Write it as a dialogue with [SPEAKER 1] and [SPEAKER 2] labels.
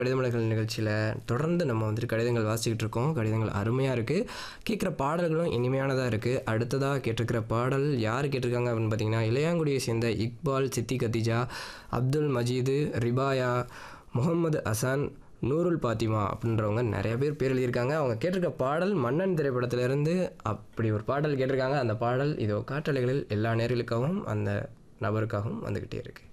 [SPEAKER 1] கடிதமலர்கள் நிகழ்ச்சியில் தொடர்ந்து நம்ம வந்துட்டு கடிதங்கள் வாசிக்கிட்டு இருக்கோம். கடிதங்கள் அருமையாக இருக்குது. கேட்குற பாடல்களும் இனிமையானதாக இருக்குது. அடுத்ததாக கேட்டிருக்கிற பாடல் யார் கேட்டிருக்காங்க அப்படின்னு பார்த்தீங்கன்னா, இளையாங்குடியை சேர்ந்த இக்பால், சித்தி கத்திஜா, அப்துல் மஜீது, ரிபாயா, முகமது ஹசன், நூருல் பாத்திமா அப்படின்றவங்க நிறைய பேர் எழுதியிருக்காங்க. அவங்க கேட்டிருக்க பாடல் மன்னன் திரைப்படத்திலிருந்து அப்படி ஒரு பாடல் கேட்டிருக்காங்க. அந்த பாடல் இதோ காற்றலைகளில் எல்லா நேர்களுக்காகவும் அந்த நபருக்காகவும் வந்துக்கிட்டே இருக்குது.